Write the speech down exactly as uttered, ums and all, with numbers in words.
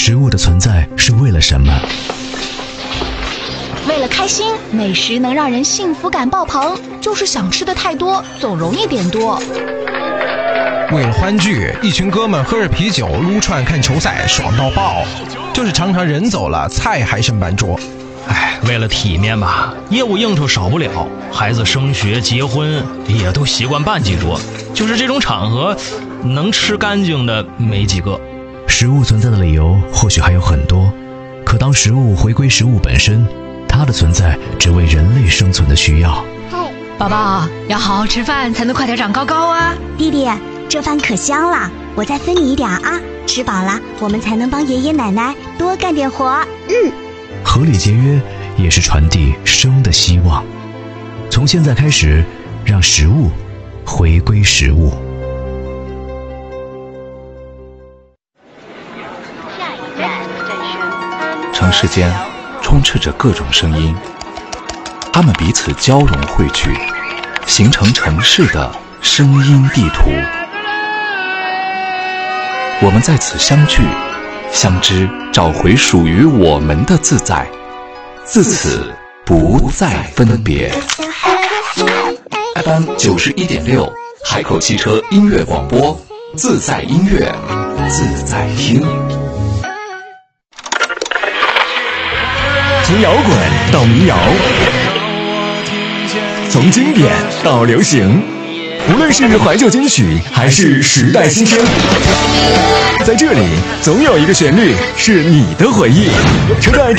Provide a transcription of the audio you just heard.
食物的存在是为了什么？ 为了开心，美食能让人幸福感爆棚，就是想吃的太多，总容易点多。 为了欢聚，一群哥们喝着啤酒撸串看球赛，爽到爆。就是常常人走了，菜还剩半桌。 哎，为了体面吧，业务应酬少不了，孩子升学结婚也都习惯办几桌。就是这种场合，能吃干净的没几个。 食物存在的理由或许还有很多，可当食物回归食物本身，它的存在只为人类生存的需要。 宝宝，要好好吃饭才能快点长高高啊！ 弟弟，这饭可香了，我再分你一点啊！吃饱了，我们才能帮爷爷奶奶多干点活。嗯， 合理节约也是传递生的希望。从现在开始，让食物回归食物。 城市间充斥着各种声音，它们彼此交融汇聚，形成城市的声音地图。我们在此相聚、相知，找回属于我们的自在，自此不再分别。F M 九十一点六，海口汽车音乐广播，自在音乐，自在听。 从摇滚到民谣，从经典到流行，无论是怀旧金曲还是时代新声，在这里总有一个旋律是你的回忆。车载